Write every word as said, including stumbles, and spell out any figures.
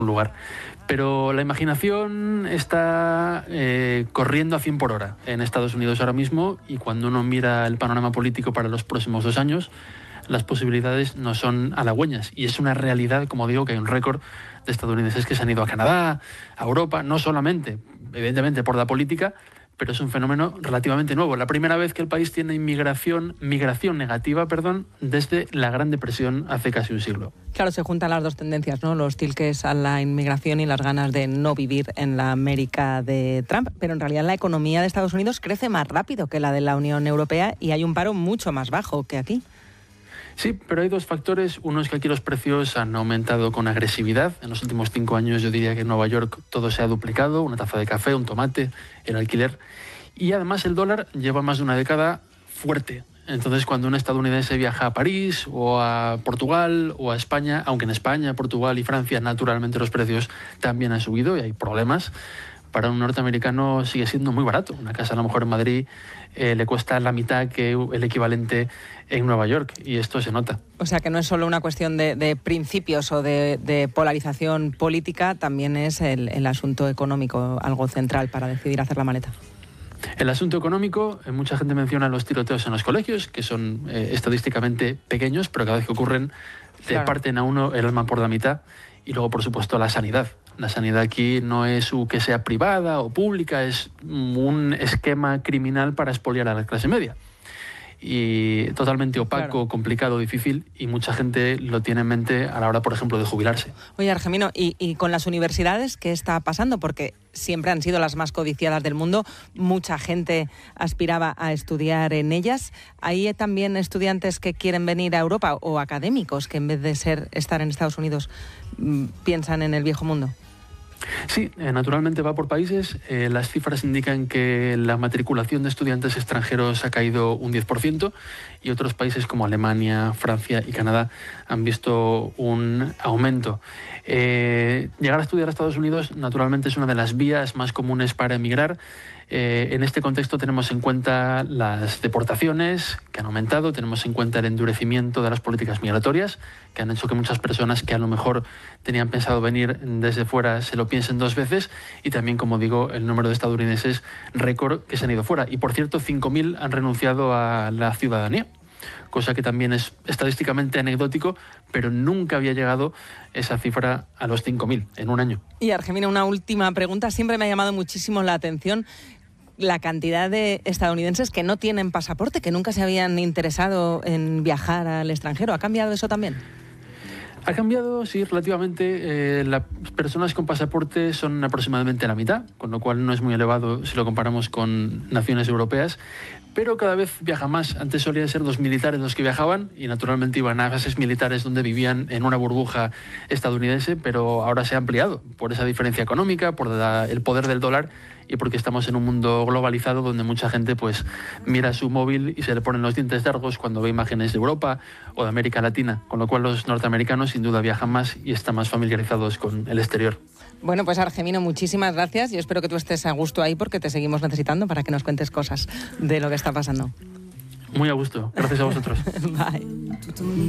lugar. Pero la imaginación está eh, corriendo a cien por hora en Estados Unidos ahora mismo, y cuando uno mira el panorama político para los próximos dos años, las posibilidades no son halagüeñas. Y es una realidad, como digo, que hay un récord de estadounidenses que se han ido a Canadá, a Europa, no solamente, evidentemente, por la política, pero es un fenómeno relativamente nuevo. La primera vez que el país tiene inmigración, migración negativa, perdón, desde la Gran Depresión hace casi un siglo. Claro, se juntan las dos tendencias, ¿no? Los tilques a la inmigración y las ganas de no vivir en la América de Trump. Pero en realidad la economía de Estados Unidos crece más rápido que la de la Unión Europea y hay un paro mucho más bajo que aquí. Sí, pero hay dos factores. Uno es que aquí los precios han aumentado con agresividad. En los últimos cinco años yo diría que en Nueva York todo se ha duplicado, una taza de café, un tomate, el alquiler. Y además el dólar lleva más de una década fuerte. Entonces cuando un estadounidense viaja a París o a Portugal o a España, aunque en España, Portugal y Francia naturalmente los precios también han subido y hay problemas, para un norteamericano sigue siendo muy barato. Una casa a lo mejor en Madrid eh, le cuesta la mitad que el equivalente en Nueva York, y esto se nota. O sea que no es solo una cuestión de, de principios o de, de polarización política, también es el, el asunto económico algo central para decidir hacer la maleta. El asunto económico, eh, mucha gente menciona los tiroteos en los colegios, que son eh, estadísticamente pequeños, pero cada vez que ocurren te claro. parten a uno el alma por la mitad. Y luego, por supuesto, la sanidad. La sanidad aquí no es que sea privada o pública, es un esquema criminal para expoliar a la clase media. Y totalmente opaco, claro. complicado, difícil, y mucha gente lo tiene en mente a la hora, por ejemplo, de jubilarse. Oye, Argemino, ¿y, y con las universidades qué está pasando? Porque siempre han sido las más codiciadas del mundo, mucha gente aspiraba a estudiar en ellas. ¿Hay también estudiantes que quieren venir a Europa o académicos que en vez de ser estar en Estados Unidos piensan en el viejo mundo? Sí, eh, naturalmente va por países. Eh, las cifras indican que la matriculación de estudiantes extranjeros ha caído un diez por ciento y otros países como Alemania, Francia y Canadá han visto un aumento. Eh, llegar a estudiar a Estados Unidos naturalmente es una de las vías más comunes para emigrar. Eh, en este contexto tenemos en cuenta las deportaciones que han aumentado, tenemos en cuenta el endurecimiento de las políticas migratorias que han hecho que muchas personas que a lo mejor tenían pensado venir desde fuera se lo piensen dos veces, y también, como digo, el número de estadounidenses récord que se han ido fuera. Y por cierto, cinco mil han renunciado a la ciudadanía, cosa que también es estadísticamente anecdótico, pero nunca había llegado esa cifra a los cinco mil en un año. Y Argemino, una última pregunta. Siempre me ha llamado muchísimo la atención la cantidad de estadounidenses que no tienen pasaporte, que nunca se habían interesado en viajar al extranjero. ¿Ha cambiado eso también? Ha cambiado, sí, relativamente. Eh, las personas con pasaporte son aproximadamente la mitad, con lo cual no es muy elevado si lo comparamos con naciones europeas, pero cada vez viaja más. Antes solían ser los militares los que viajaban y naturalmente iban a bases militares donde vivían en una burbuja estadounidense, pero ahora se ha ampliado por esa diferencia económica, por la, el poder del dólar y porque estamos en un mundo globalizado donde mucha gente pues mira su móvil y se le ponen los dientes largos cuando ve imágenes de Europa o de América Latina, con lo cual los norteamericanos sin duda viajan más y están más familiarizados con el exterior. Bueno, pues Argemino, muchísimas gracias. Yo espero que tú estés a gusto ahí porque te seguimos necesitando para que nos cuentes cosas de lo que está pasando. Muy a gusto. Gracias a vosotros. Bye.